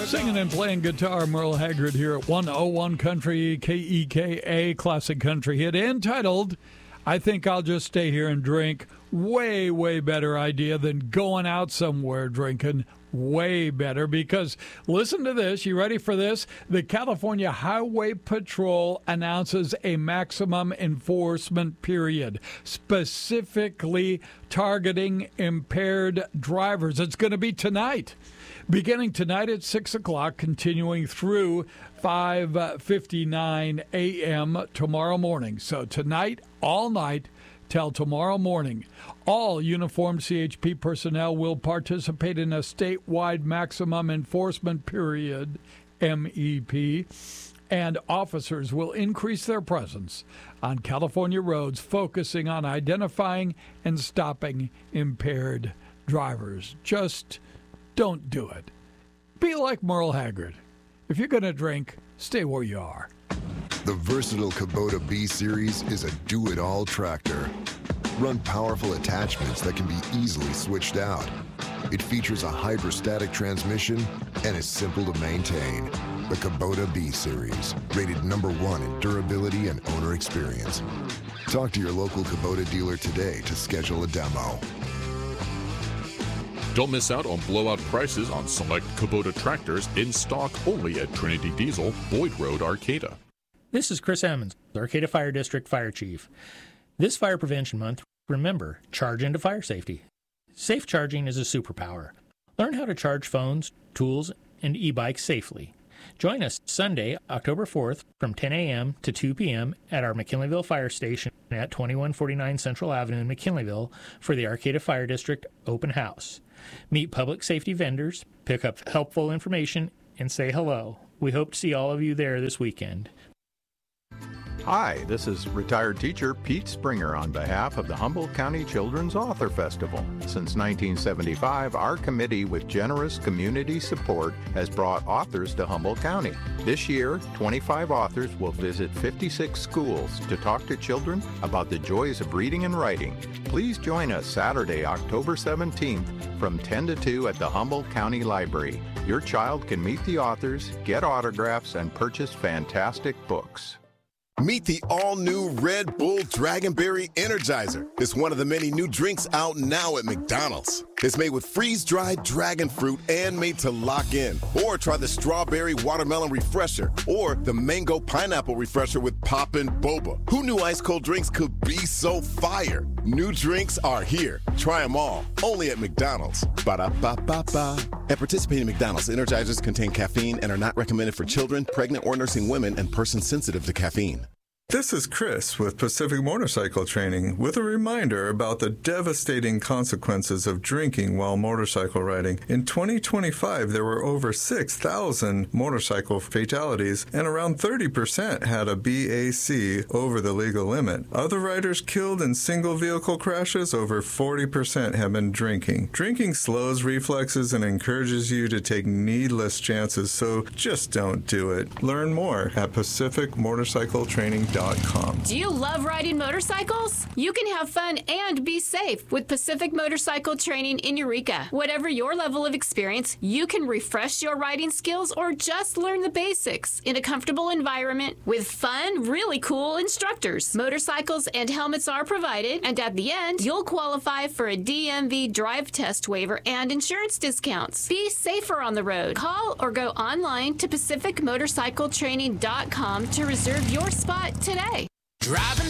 Singing and playing guitar, Merle Haggard here at 101 Country, KEKA, classic country hit, entitled, I Think I'll Just Stay Here and Drink. Way, way better idea than going out somewhere drinking. Way better, because listen to this. You ready for this? The California Highway Patrol announces a maximum enforcement period, specifically targeting impaired drivers. It's going to be tonight. Beginning tonight at 6 o'clock, continuing through 5:59 a.m. tomorrow morning. So tonight, all night, till tomorrow morning, all uniformed CHP personnel will participate in a statewide maximum enforcement period, MEP, and officers will increase their presence on California roads, focusing on identifying and stopping impaired drivers. Just don't do it. Be like Merle Haggard. If you're going to drink, stay where you are. The versatile Kubota B-Series is a do-it-all tractor. Run powerful attachments that can be easily switched out. It features a hydrostatic transmission and is simple to maintain. The Kubota B-Series, rated #1 in durability and owner experience. Talk to your local Kubota dealer today to schedule a demo. Don't miss out on blowout prices on select Kubota tractors in stock only at Trinity Diesel, Boyd Road, Arcata. This is Chris Emmons, Arcata Fire District Fire Chief. This Fire Prevention Month, remember, charge into fire safety. Safe charging is a superpower. Learn how to charge phones, tools, and e-bikes safely. Join us Sunday, October 4th from 10 a.m. to 2 p.m. at our McKinleyville Fire Station at 2149 Central Avenue in McKinleyville for the Arcata Fire District Open House. Meet public safety vendors, pick up helpful information, and say hello. We hope to see all of you there this weekend. Hi, this is retired teacher Pete Springer on behalf of the Humboldt County Children's Author Festival. Since 1975, our committee, with generous community support, has brought authors to Humboldt County. This year, 25 authors will visit 56 schools to talk to children about the joys of reading and writing. Please join us Saturday, October 17th from 10 to 2 at the Humboldt County Library. Your child can meet the authors, get autographs, and purchase fantastic books. Meet the all-new Red Bull Dragonberry Energizer. It's one of the many new drinks out now at McDonald's. It's made with freeze-dried dragon fruit and made to lock in. Or try the Strawberry Watermelon Refresher or the Mango Pineapple Refresher with Poppin' Boba. Who knew ice-cold drinks could be so fire? New drinks are here. Try them all. Only at McDonald's. Ba-da-ba-ba-ba. At participating McDonald's, Energizers contain caffeine and are not recommended for children, pregnant or nursing women, and persons sensitive to caffeine. This is Chris with Pacific Motorcycle Training with a reminder about the devastating consequences of drinking while motorcycle riding. In 2025, there were over 6,000 motorcycle fatalities, and around 30% had a BAC over the legal limit. Other riders killed in single vehicle crashes, over 40% have been drinking. Drinking slows reflexes and encourages you to take needless chances, so just don't do it. Learn more at PacificMotorcycleTraining.com. Do you love riding motorcycles? You can have fun and be safe with Pacific Motorcycle Training in Eureka. Whatever your level of experience, you can refresh your riding skills or just learn the basics in a comfortable environment with fun, really cool instructors. Motorcycles and helmets are provided, and at the end, you'll qualify for a DMV drive test waiver and insurance discounts. Be safer on the road. Call or go online to PacificMotorcycleTraining.com to reserve your spot today. Driving